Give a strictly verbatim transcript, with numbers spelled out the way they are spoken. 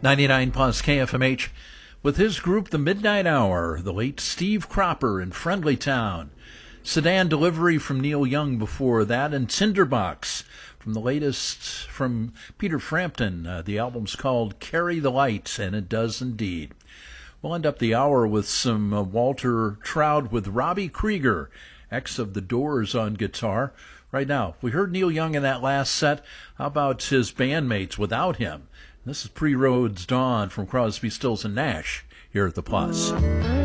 ninety-nine plus K F M H with his group, The Midnight Hour, the late Steve Cropper in Friendly Town. Sedan Delivery from Neil Young before that, and Tinderbox from the latest from Peter Frampton. Uh, the album's called Carry the Light, and it does indeed. We'll end up the hour with some uh, Walter Trout with Robbie Krieger, ex of The Doors, on guitar. Right now, we heard Neil Young in that last set. How about his bandmates without him? This is Pre-Roads Dawn from Crosby, Stills and Nash here at the Plus.